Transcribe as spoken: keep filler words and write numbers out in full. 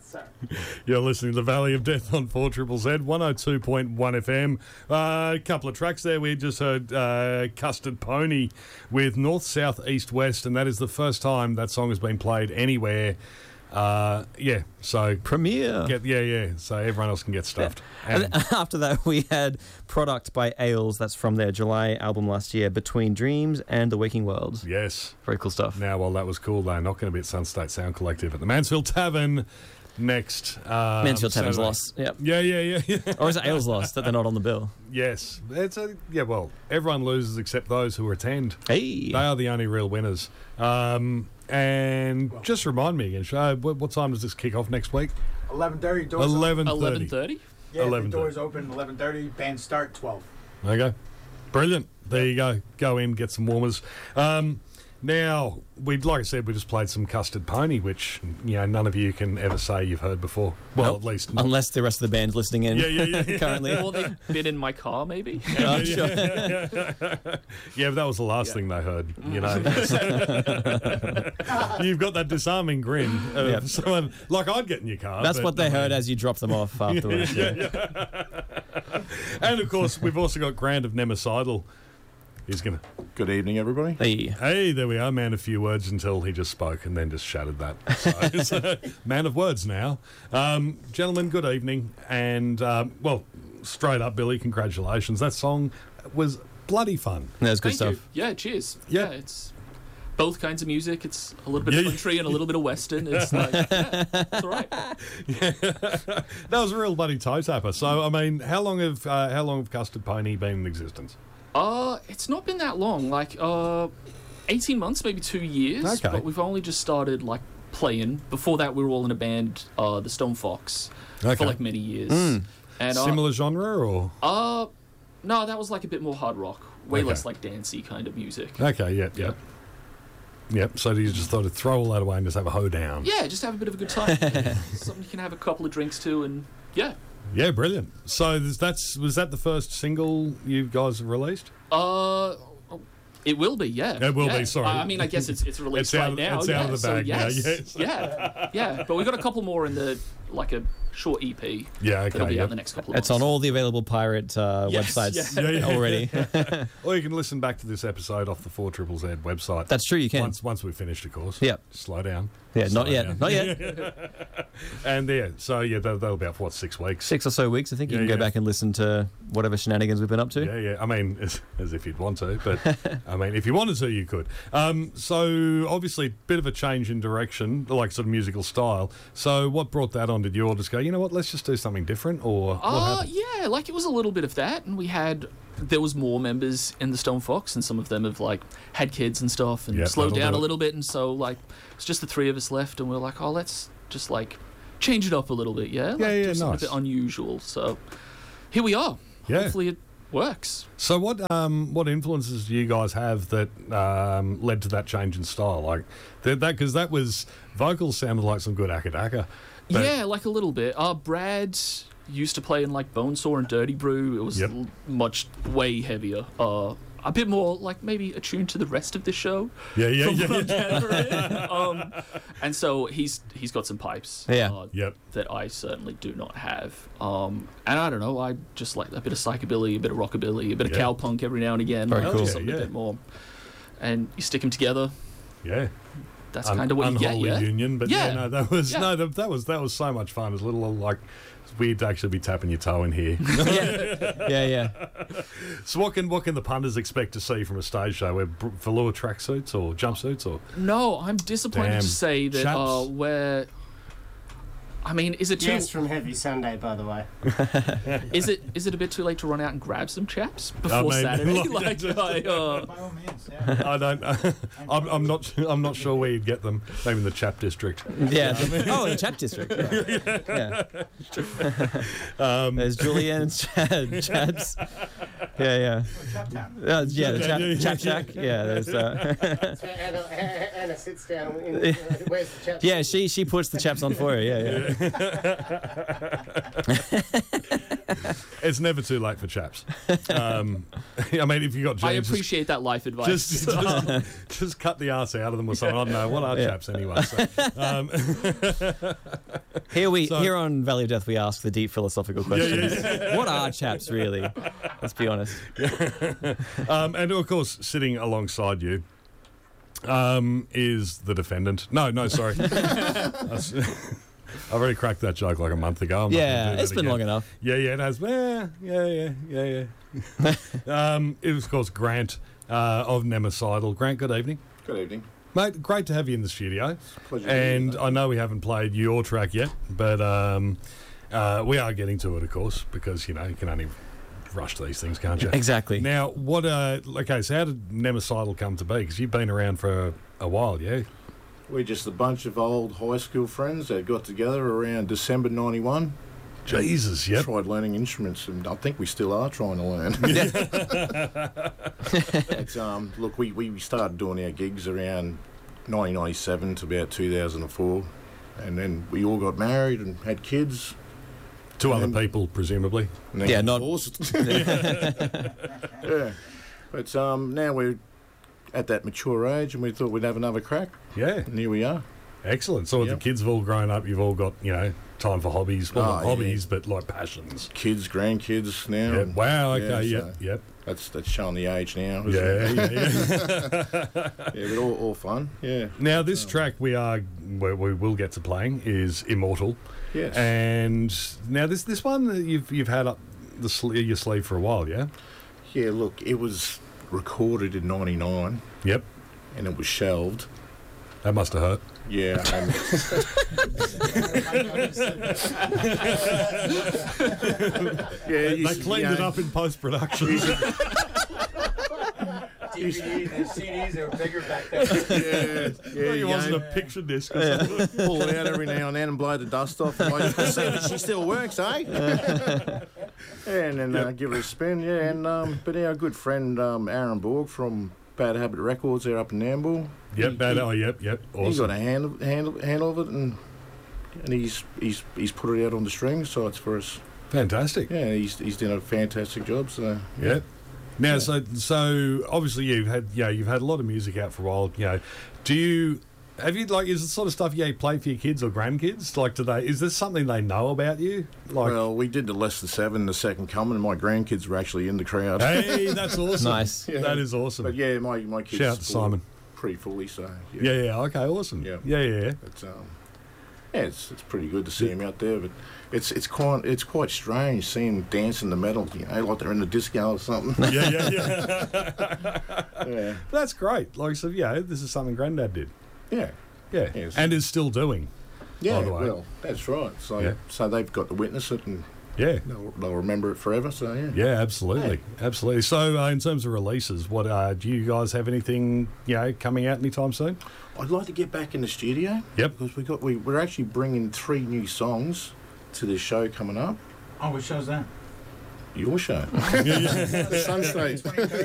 Sorry. You're listening to The Valley of Death on four Z Z Z, one oh two point one F M. Uh, a couple of tracks there. We just heard uh, Custard Pony with North, South, East, West, and that is the first time that song has been played anywhere. Uh, yeah, so... Premiere. Get, yeah, yeah, so everyone else can get stuffed. And And, after that, we had Product by Ailes. That's from their July album last year, Between Dreams and The Waking World. yes. Very cool stuff. Now, while that was cool, they're not going to be at Sunstate Sound Collective at the Mansfield Tavern next uh, Mansfield Tavern's Saturday. lost. Yep. Yeah, yeah, yeah, yeah. Or is it Ailes lost that they're not on the bill? Yes. It's a, yeah, well, everyone loses except those who attend. Hey. They are the only real winners. Um, and just remind me again, Shay, what, what time does this kick off next week? eleven thirty, doors eleven thirty. eleven thirty? Yeah, the eleven doors open, eleven thirty, band start, twelve. Okay. Brilliant. There you go. Go in, get some warmers. Um, now, we like I said, we just played some Custard Pony, which, you know, none of you can ever say you've heard before. Well, Nope. at least not. Unless the rest of the band's listening in Yeah, yeah, yeah, yeah. currently. Or they've been in my car, maybe. Oh, sure. Yeah, but that was the last Yeah. thing they heard, you know. You've got that disarming grin of Yep. someone, like I'd get in your car. That's but, what they I heard mean- as you drop them off afterwards. yeah. And, of course, we've also got Grant of Nemesidal. He's going to... Good evening, everybody. Hey. Hey, there we are, man of few words until he just spoke and then just shattered that. So, so, man of words now. Um, gentlemen, good evening. And, um, well, straight up, Billy, congratulations. That song was bloody fun. That was good Thank stuff. you. Yeah, cheers. Yeah. Yeah. It's both kinds of music. It's a little bit Yeah, of yeah. country and a little bit of western. It's like, yeah, it's all right. That was a real bloody toe tapper. So, I mean, how long have uh, how long have Custard Pony been in existence? Uh, it's not been that long. Like, uh, eighteen months, maybe two years. Okay. But we've only just started, like, playing. Before that, we were all in a band, uh, the Stone Fox, Okay. for, like, many years. Mm. And, uh, Similar genre or? Uh, no, that was, like, a bit more hard rock. Way Okay. less, like, dancey kind of music. Okay, yep, yep. Yep, so you just thought to throw all that away and just have a hoedown. Yeah, just have a bit of a good time. Something you can have a couple of drinks to, and, yeah. Yeah, brilliant. So this- that's was that the first single you guys have released? Uh, it will be, yeah. It will yeah. be, sorry. I mean, I guess it's it's released It's out right of- now. it's yeah. out of the so bag now, yes. yes. Yeah, yeah. But we've got a couple more in the like a short E P. Yeah, okay. That'll be yep. out in the next couple of It's months. on all the available pirate uh, Yes, websites yeah. Yeah, yeah. already. Or you can listen back to this episode off the four Z Z website. That's true, you can. Once once we've finished, of course. Yep. Slow down. Yeah, Slow not yet. down. Not yet. And yeah, so yeah, that'll, that'll be about what six weeks. Six or so weeks, I think. You Yeah, can go yeah. back and listen to whatever shenanigans we've been up to. Yeah, yeah. I mean, as, as if you'd want to, but I mean, if you wanted to, you could. Um, so obviously, bit of a change in direction, like sort of musical style. So what brought that on? Did you all just go, you know what, let's just do something different, or what Uh, happened? yeah, like it was a little bit of that, and we had there was more members in the Stone Fox, and some of them have like had kids and stuff, and Yeah, slowed that'll down do a it. little bit, and so like it's just the three of us left, and we are like, oh, let's just like change it up a little bit, yeah, like, Yeah, yeah, do something nice. a bit unusual. So here we are. Yeah. Hopefully it works. So what um, what influences do you guys have that um, led to that change in style? Like that, because that, was vocals sounded like some good Akadaka. But- Yeah, like a little bit. Uh, Brad used to play in like Bonesaw and Dirty Brew. It was Yep. l- much way heavier. Uh, a bit more like maybe attuned to the rest of the show. Yeah, yeah, from yeah, what I'm yeah. gathering. um, and so he's he's got some pipes. Yeah. Uh, Yep. That I certainly do not have. Um, and I don't know. I just like a bit of psychobilly, a bit of rockabilly, a bit of Yeah. cowpunk every now and again. Very like, cool. just something Yeah, a yeah. bit more. And you stick them together. Yeah. That's Un- kind of what you get. unholy Yeah. union, but yeah, Yeah. no, that was Yeah. no, that, that was that was so much fun. It was a little like it's weird to actually be tapping your toe in here. yeah, yeah, yeah. So what can what can the punters expect to see from a stage show? We're br- velour tracksuits or jumpsuits or No, I'm disappointed Damn to say that chaps. uh, we're. I mean, is it too? Yes, from Heavy Sunday, by the way. Is it is it a bit too late to run out and grab some chaps before mean, Saturday? like, like, I, uh, By all means, yeah. I don't. I'm, I'm not. I'm not sure where you'd get them. Maybe in the Chap District. Yeah. Oh, in the Chap District. Yeah. yeah. Um, There's Julian and Chad. Chad's. Yeah, yeah. Chap tap. Uh, yeah, the chap, Yeah, yeah, chap shack. Yeah, there's. Uh, So Anna, Anna sits down. In, uh, where's the chap? yeah, she she puts the chaps on for her. Yeah, yeah. It's never too late for chaps. Um, I mean, if you got I James, just- appreciate that life advice. Just, just, just cut the arse out of them or something. I don't know. What are Yeah. chaps anyway? So, um, Here we So- here on Valley of Death we ask the deep philosophical questions. What are chaps really? Let's be honest. um, and of course, sitting alongside you um, is the defendant. No, no, sorry. That's- I've already cracked that joke like a month ago. I'm not gonna Yeah, do that it's been again. long enough. Yeah, yeah, it has. Yeah, yeah, yeah, yeah, yeah. um, it was, of course, Grant uh, of Nemesidal. Grant, good evening. Good evening. Mate, great to have you in the studio. Pleasure to be And here, I know we haven't played your track yet, but um, uh, we are getting to it, of course, because, you know, you can only rush these things, can't you? Exactly. Now, what, uh, okay, so how did Nemesidal come to be? Because you've been around for a, a while, yeah? We're just a bunch of old high school friends that got together around December ninety-one. Jesus, yep. Tried learning instruments, and I think we still are trying to learn. It's, um, look, we, we started doing our gigs around nineteen ninety-seven to about two thousand four, and then we all got married and had kids. To other Um, people, presumably. And then Yeah, got not- divorced. Yeah, but um, now we're at that mature age, and we thought we'd have another crack, Yeah, and here we are. excellent. So with Yep. the kids have all grown up, you've all got, you know, time for hobbies. Well, Oh, not yeah. hobbies, but like passions. Kids, grandkids now. Yeah. and Wow, okay, yeah, yep, so- yep. That's that's showing the age now. Isn't Yeah, it? yeah, yeah. Yeah, but all, all fun. Yeah. Now, this track we are we, we will get to playing is Immortal, Yes. and now this this one that you've you've had up the sl- your sleeve for a while, yeah. Yeah. Look, it was recorded in ninety-nine, Yep, and it was shelved. that must have hurt. Yeah. And yeah. They you should- cleaned you it know, up in post production. D V Ds and C Ds are bigger back then. Yeah. Yeah. It you wasn't know, a picture disc. Or something. pull it out every now and then and blow the dust off. And like, see if she still works, eh? Yeah, and then uh, Yep. give it a spin. Yeah. And um, but our good friend um, Aaron Borg from Bad Habit Records there up in Nambour. Yep, he- bad. he- Oh, yep, yep. He's Awesome. got a handle, handle, handle of it, and and he's he's he's put it out on the strings, so it's for us. Fantastic. Yeah, he's he's done a fantastic job. So Yeah. Now, so so obviously you've had yeah you've had a lot of music out for a while. You know, do you have you like is it sort of stuff you play for your kids or grandkids? Like, do they is this something they know about you? Like, well, we did the Less Than Seven, the second coming, and my grandkids were actually in the crowd. hey, that's awesome. Nice. That is awesome. But yeah, my my kids Shout out to support Simon. pretty fully. So yeah, Yeah, yeah. Okay, awesome. Yeah. yeah, yeah. yeah. But, um, yeah, it's it's pretty good to see them out there. But it's it's quite it's quite strange seeing them dancing the metal. You know, like they're in the disco or something. Yeah, yeah, yeah. Yeah, That's great. Like, so yeah, this is something Grandad did. yeah. Yeah, Yes. and is still doing. Yeah, the way. well, that's right. So, Yeah. so they've got to witness it, and Yeah, they'll, they'll remember it forever. So, yeah. yeah, absolutely, absolutely. So, uh, in terms of releases, what uh, do you guys have anything you know coming out anytime soon? I'd like to get back in the studio. Yep. Because we got we we're actually bringing three new songs to this show coming up. Oh, which show's that? Your show, the Sun State.